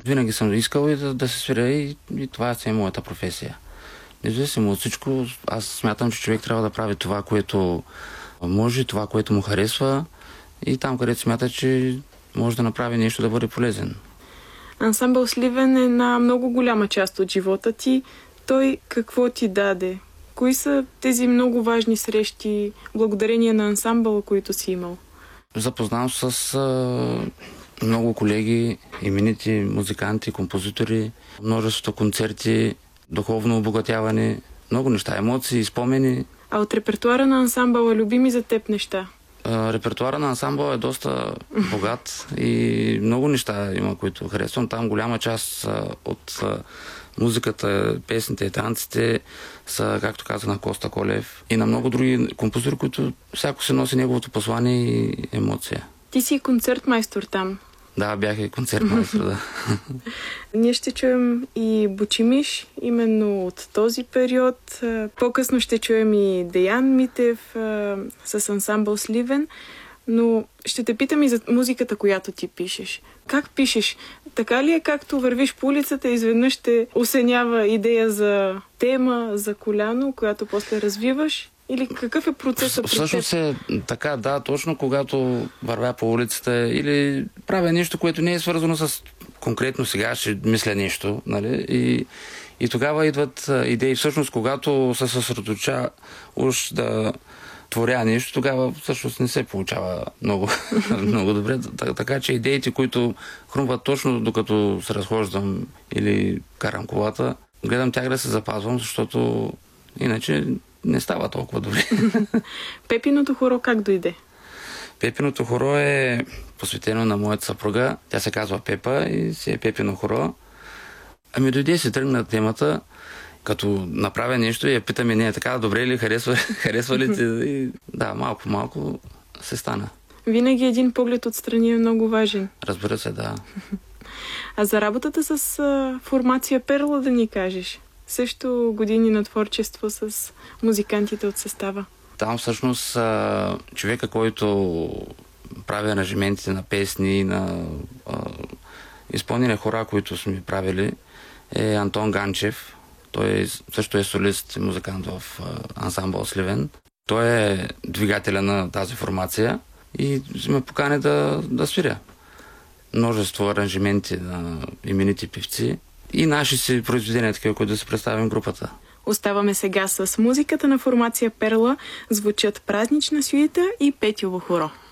Винаги съм искал и да се свиря и това е моята професия. Независимо от всичко, аз смятам, че човек трябва да прави това, което може, това, което му харесва и там, където смята, че може да направи нещо да бъде полезен. Ансамбъл Сливен е една много голяма част от живота ти. Той какво ти даде? Кои са тези много важни срещи, благодарение на ансамбъла, които си имал? Запознавам с много колеги, именити музиканти, композитори, множеството концерти, духовно обогатяване, много неща, емоции, спомени. А от репертуара на ансамбъла любими за теб неща? Репертуара на ансамбъл е доста богат и много неща има, които харесвам. Там голяма част от музиката, песните и танците са, както казах, на Коста Колев и на много други композитори, които всяко се носи неговото послание и емоция. Ти си концертмайстор там. Да, бях и концертмайстор, да. Ние ще чуем и Бучимиш, именно от този период. По-късно ще чуем и Деян Митев с ансамбъл Сливен, но ще те питам и за музиката, която ти пишеш. Как пишеш? Така ли е, както вървиш по улицата, изведнъж те осенява идея за тема, за коляно, която после развиваш? Или какъв е процесът? Всъщност е така, да, точно когато вървя по улицата или правя нещо, което не е свързано с конкретно сега, ще мисля нещо, нали? И тогава идват идеи. Всъщност, когато се съсредоточа уж да творя нещо, тогава всъщност не се получава много, много добре. Така че идеите, които хрумват точно докато се разхождам или карам колата, гледам тях да се запазвам, защото иначе не става толкова добре. Пепиното хоро как дойде? Пепиното хоро е посветено на моята съпруга. Тя се казва Пепа и си е Пепино хоро. Ами дойде си тръгна темата, като направя нещо и я питаме, не е така, добре ли, харесва ли ти? И, да, малко се стана. Винаги един поглед отстрани е много важен. Разбира се, да. А за работата с формация Перла да ни кажеш? Също години на творчество с музикантите от състава. Там всъщност човека, който прави аранжиментите на песни, на изпълнение хора, които сме правили, е Антон Ганчев. Той също е солист и музикант в ансамбъл Сливен. Той е двигателя на тази формация и ме покани да свиря. Множество аранжименти на именити певци и наши си произведения, такива, които да се представим групата. Оставаме сега с музиката на формация Перла. Звучат празнична сюита и Петьово хоро.